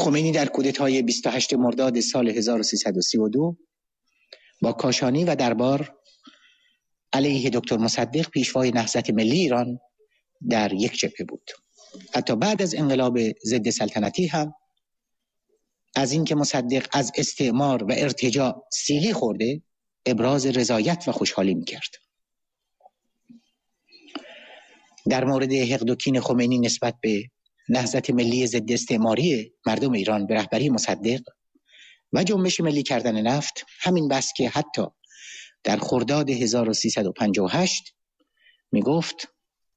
خمینی در کودتای 28 مرداد سال 1332 با کاشانی و دربار علیه دکتر مصدق پیشوای نهضت ملی ایران در یک جبهه بود. حتی بعد از انقلاب ضد سلطنتی هم از اینکه مصدق از استعمار و ارتجاع سیلی خورده ابراز رضایت و خوشحالی می‌کرد. در مورد حقد و کین خمینی نسبت به نهضت ملی ضد استعماری مردم ایران به رهبری مصدق و جنبش ملی کردن نفت همین بس که حتی در خرداد 1358 میگفت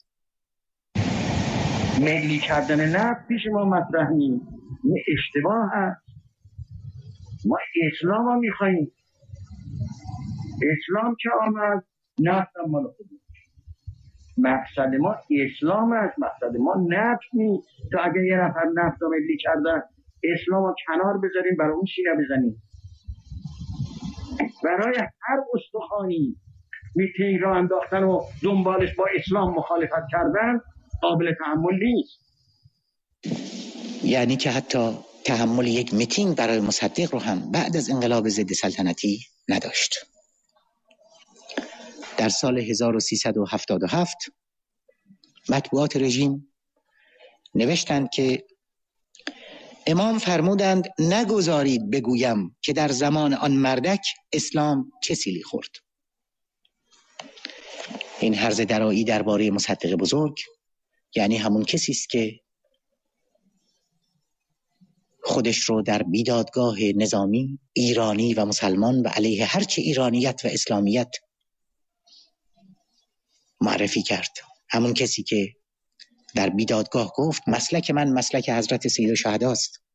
ملی کردن نفت پیش ما مطرح نیست، این اشتباه هست. ما اسلام رو میخواییم. اسلام که آمد نفت هم مال خودمون. مقصد ما اسلام است، مقصد ما نفت نیست. تا اگه یه نفر نفت رو ملی کردن اسلام رو کنار بذاریم برای اون سینه بزنیم. برای هر استخوانی میتینگ را انداختن و دنبالش با اسلام مخالفت کردن قابل تحمل نیست. یعنی که حتی تحمل یک میتینگ برای مصدق رو هم بعد از انقلاب ضد سلطنتی نداشت. در سال 1377 مطبوعات رژیم نوشتند که امام فرمودند نگذارید بگویم که در زمان آن مردک اسلام چه سیلی خورد. این هرزه درایی درباره مصدق بزرگ یعنی همون کسی است که خودش رو در بیدادگاه نظامی ایرانی و مسلمان و علیه هرچه ایرانیت و اسلامیت معرفی کرد. همون کسی که در بیدادگاه گفت مسلک من مسلک حضرت سید الشهداست.